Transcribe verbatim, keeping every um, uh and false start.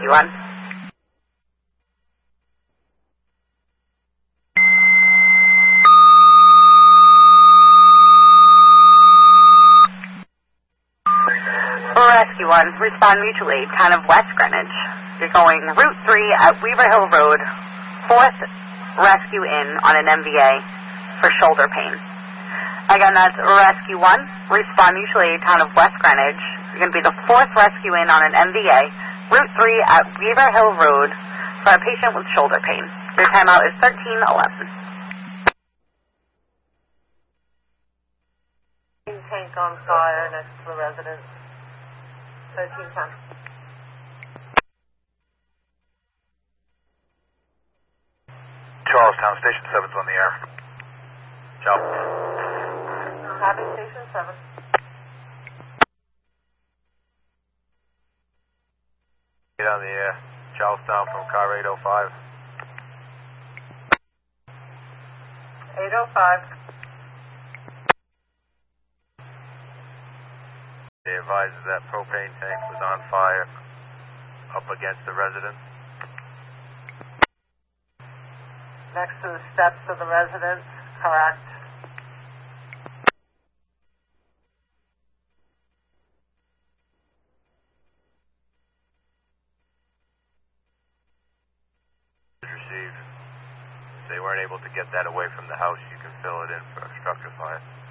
Rescue one. Rescue one, respond mutual aid, town of West Greenwich. You're going Route three at Weaver Hill Road, fourth rescue in on an M V A for shoulder pain. Again, that's Rescue one, respond mutual aid, town of West Greenwich. You're going to be the fourth rescue in on an M V A, Route three at Weaver Hill Road for a patient with shoulder pain. Your timeout is thirteen eleven. Tank on fire next to the residence. thirteen ten. Charlestown, Station seven's on the air. Ciao. Copy, Station seven. Get on the air. Charlestown from car eight oh five. eight oh five. They advised that propane tank was on fire up against the residence. Next to the steps of the residence, correct. Received. If they weren't able to get that away from the house, you can fill it in for a structure fire.